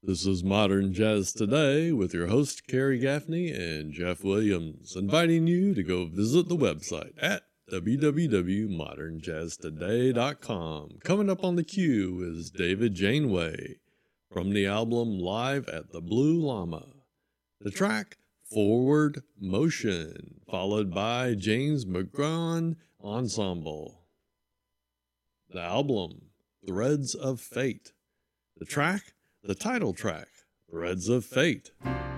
This is Modern Jazz Today with your host Kerry Gaffney and Jeff Williams, inviting you to go visit the website at www.modernjazztoday.com. Coming up on the queue is David Janeway from the album Live at the Blue Llama. The track Forward Motion, followed by James McGrawan Ensemble. The album Threads of Fate. The title track, Threads of Fate.